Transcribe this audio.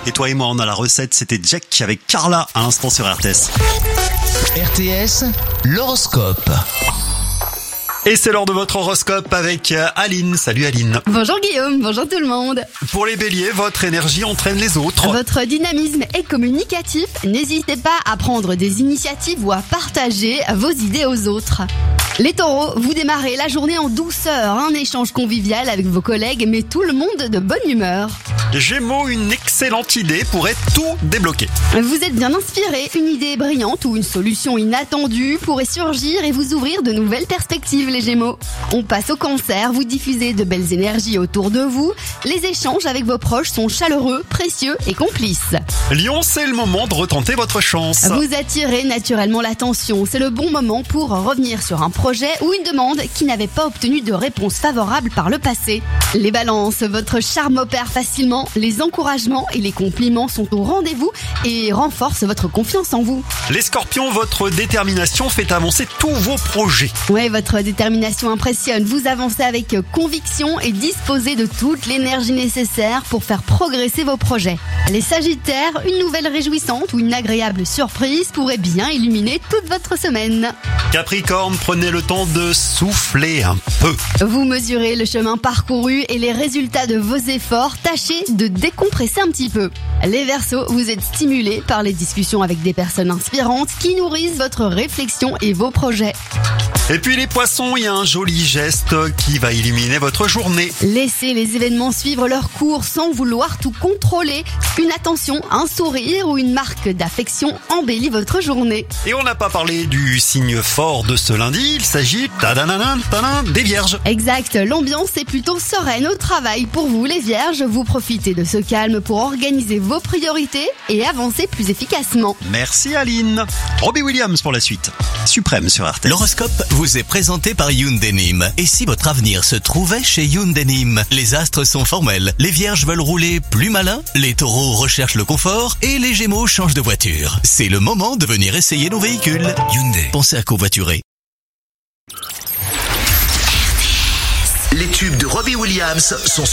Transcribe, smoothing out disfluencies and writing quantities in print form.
Et toi et moi, on a la recette. C'était Jack avec Carla à l'instant sur RTS. RTS, l'horoscope. Et c'est l'heure de votre horoscope avec Aline. Salut Aline. Bonjour Guillaume, bonjour tout le monde. Pour les béliers, votre énergie entraîne les autres. Votre dynamisme est communicatif. N'hésitez pas à prendre des initiatives ou à partager vos idées aux autres. Les taureaux, vous démarrez la journée en douceur, un échange convivial avec vos collègues, mais tout le monde de bonne humeur. Gémeaux, une excellente idée pourrait tout débloquer. Vous êtes bien inspiré, une idée brillante ou une solution inattendue pourrait surgir et vous ouvrir de nouvelles perspectives les Gémeaux. On passe au cancer, vous diffusez de belles énergies autour de vous, les échanges avec vos proches sont chaleureux, précieux et complices. Lion, c'est le moment de retenter votre chance. Vous attirez naturellement l'attention, c'est le bon moment pour revenir sur un projet ou une demande qui n'avait pas obtenu de réponse favorable par le passé. Les balances, votre charme opère facilement, les encouragements et les compliments sont au rendez-vous et renforcent votre confiance en vous. Les scorpions, votre détermination fait avancer tous vos projets. Ouais, votre détermination impressionne, vous avancez avec conviction et disposez de toute l'énergie nécessaire pour faire progresser vos projets. Les sagittaires, une nouvelle réjouissante ou une agréable surprise pourrait bien illuminer toute votre semaine. Capricorne, prenez le temps de souffler un peu. Vous mesurez le chemin parcouru et les résultats de vos efforts, tâchez de décompresser un petit peu. Les Verseaux, vous êtes stimulés par les discussions avec des personnes inspirantes qui nourrissent votre réflexion et vos projets. Et puis les poissons, il y a un joli geste qui va illuminer votre journée. Laissez les événements suivre leur cours sans vouloir tout contrôler. Une attention, un sourire ou une marque d'affection embellit votre journée. Et on n'a pas parlé du signe fort de ce lundi, il s'agit des Vierges. Exact, l'ambiance est plutôt sereine au travail pour vous les Vierges. Vous profitez de ce calme pour organiser vos priorités et avancer plus efficacement. Merci Aline. Robbie Williams pour la suite. Suprême sur RTS. L'horoscope vous est présenté par Hyundai Nîmes. Et si votre avenir se trouvait chez Hyundai Nîmes? Les astres sont formels. Les Vierges veulent rouler plus malin, les Taureaux recherchent le confort et les Gémeaux changent de voiture. C'est le moment de venir essayer nos véhicules. Hyundai, pensez à covoiturer. Les tubes de Robbie Williams sont sur